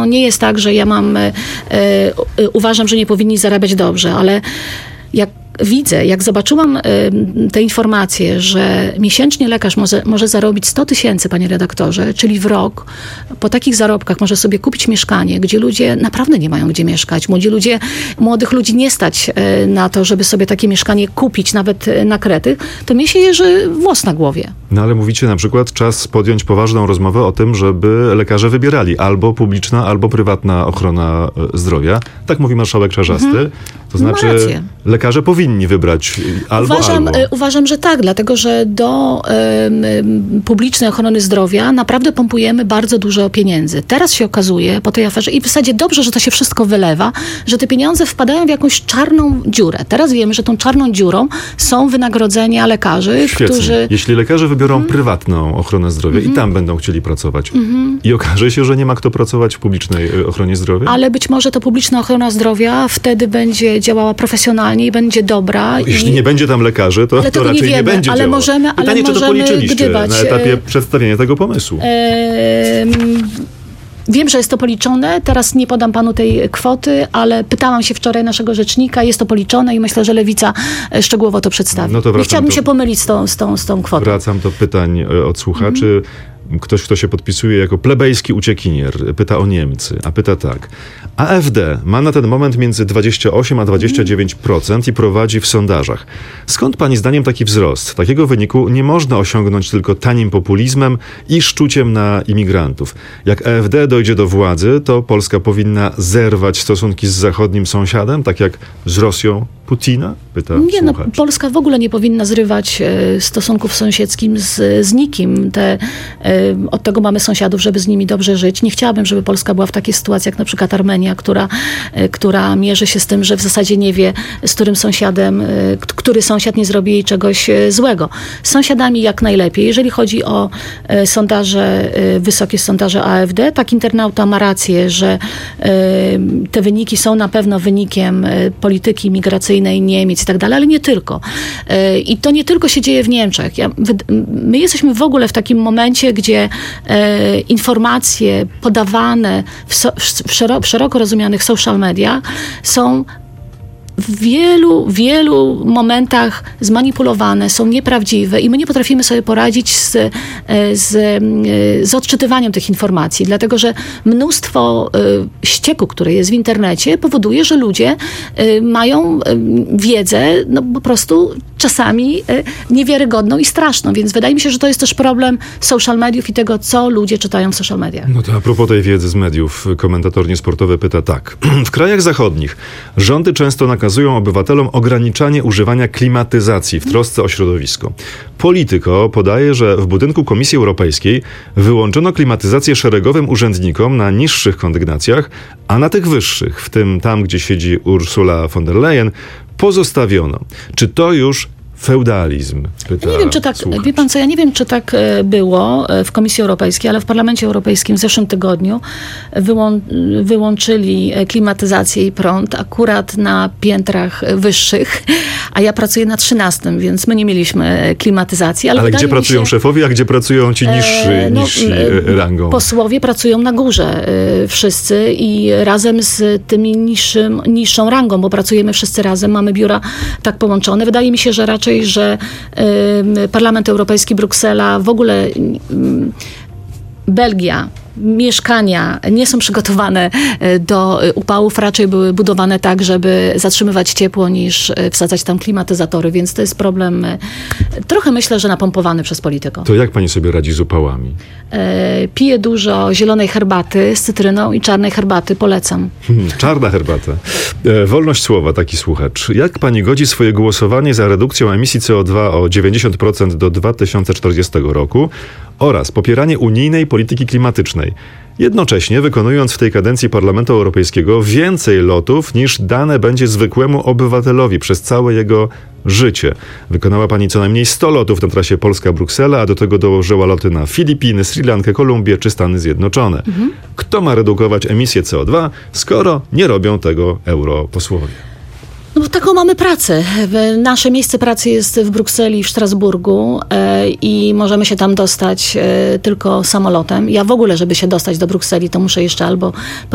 nie jest tak, że ja uważam, że nie powinni zarabiać dobrze, ale jak zobaczyłam te informacje, że miesięcznie lekarz może zarobić 100 000, panie redaktorze, czyli w rok, po takich zarobkach może sobie kupić mieszkanie, gdzie ludzie naprawdę nie mają gdzie mieszkać. Młodych ludzi nie stać na to, żeby sobie takie mieszkanie kupić, nawet na kredyt, to mnie się jeży włos na głowie. No ale mówicie na przykład, czas podjąć poważną rozmowę o tym, żeby lekarze wybierali albo publiczna, albo prywatna ochrona zdrowia. Tak mówi marszałek Czarzasty. To znaczy lekarze powinni wybrać albo. Uważam, że tak, dlatego że do publicznej ochrony zdrowia naprawdę pompujemy bardzo dużo pieniędzy. Teraz się okazuje po tej aferze i w zasadzie dobrze, że to się wszystko wylewa, że te pieniądze wpadają w jakąś czarną dziurę. Teraz wiemy, że tą czarną dziurą są wynagrodzenia lekarzy, którzy... Jeśli lekarze wybiorą prywatną ochronę zdrowia i tam będą chcieli pracować i okaże się, że nie ma kto pracować w publicznej ochronie zdrowia? Ale być może to publiczna ochrona zdrowia wtedy będzie działała profesjonalnie i będzie dobra. Jeśli nie będzie tam lekarzy, to raczej nie będzie działała. Pytanie, czy to policzyliście na etapie przedstawienia tego pomysłu? Wiem, że jest to policzone. Teraz nie podam panu tej kwoty, ale pytałam się wczoraj naszego rzecznika. Jest to policzone i myślę, że Lewica szczegółowo to przedstawi. Nie chciałabym się pomylić z tą kwotą. Wracam do pytań od słuchaczy. Ktoś, kto się podpisuje jako plebejski uciekinier, pyta o Niemcy, a pyta tak. AfD ma na ten moment między 28 a 29% i prowadzi w sondażach. Skąd pani zdaniem taki wzrost? Takiego wyniku nie można osiągnąć tylko tanim populizmem i szczuciem na imigrantów. Jak AfD dojdzie do władzy, to Polska powinna zerwać stosunki z zachodnim sąsiadem, tak jak z Rosją Putina? Pyta słuchacz. Polska w ogóle nie powinna zrywać stosunków sąsiedzkich z nikim. Od tego mamy sąsiadów, żeby z nimi dobrze żyć. Nie chciałabym, żeby Polska była w takiej sytuacji jak na przykład Armenia, która mierzy się z tym, że w zasadzie nie wie, z którym sąsiadem, który sąsiad nie zrobi jej czegoś złego. Z sąsiadami jak najlepiej. Jeżeli chodzi o sondaże, wysokie sondaże AfD, tak internauta ma rację, że te wyniki są na pewno wynikiem polityki migracyjnej Niemiec i tak dalej, ale nie tylko. I to nie tylko się dzieje w Niemczech. My jesteśmy w ogóle w takim momencie, gdzie informacje podawane w szeroko rozumianych social mediach są w wielu momentach zmanipulowane, są nieprawdziwe i my nie potrafimy sobie poradzić z odczytywaniem tych informacji, dlatego że mnóstwo ścieku, które jest w internecie, powoduje, że ludzie mają wiedzę po prostu czasami niewiarygodną i straszną, więc wydaje mi się, że to jest też problem social mediów i tego, co ludzie czytają w social mediach. No to a propos tej wiedzy z mediów, komentator niesportowy pyta tak. W krajach zachodnich rządy często nakazują obywatelom ograniczanie używania klimatyzacji w trosce o środowisko. Polityko podaje, że w budynku Komisji Europejskiej wyłączono klimatyzację szeregowym urzędnikom na niższych kondygnacjach, a na tych wyższych, w tym tam, gdzie siedzi Ursula von der Leyen, pozostawiono. Czy to już feudalizm? Pyta nie wiem, czy tak, wie pan co, ja nie wiem, czy tak było w Komisji Europejskiej, ale w Parlamencie Europejskim w zeszłym tygodniu wyłączyli klimatyzację i prąd akurat na piętrach wyższych, a ja pracuję na 13, więc my nie mieliśmy klimatyzacji. Ale gdzie pracują szefowie, a gdzie pracują ci niżsi rangą? Posłowie pracują na górze wszyscy i razem z tymi niższą rangą, bo pracujemy wszyscy razem, mamy biura tak połączone. Wydaje mi się, że raczej, że Parlament Europejski, Bruksela, w ogóle Belgia, mieszkania nie są przygotowane do upałów, raczej były budowane tak, żeby zatrzymywać ciepło, niż wsadzać tam klimatyzatory, więc to jest problem trochę, myślę, że napompowany przez polityków. To jak pani sobie radzi z upałami? Piję dużo zielonej herbaty z cytryną i czarnej herbaty, polecam. Czarna herbata. Wolność słowa, taki słuchacz. Jak pani godzi swoje głosowanie za redukcją emisji CO2 o 90% do 2040 roku oraz popieranie unijnej polityki klimatycznej, jednocześnie wykonując w tej kadencji Parlamentu Europejskiego więcej lotów niż dane będzie zwykłemu obywatelowi przez całe jego życie. Wykonała pani co najmniej 100 lotów na trasie Polska-Bruksela, a do tego dołożyła loty na Filipiny, Sri Lankę, Kolumbię czy Stany Zjednoczone. Kto ma redukować emisję CO2, skoro nie robią tego europosłowie? No, taką mamy pracę. Nasze miejsce pracy jest w Brukseli, w Strasburgu i możemy się tam dostać tylko samolotem. Ja w ogóle, żeby się dostać do Brukseli, to muszę jeszcze albo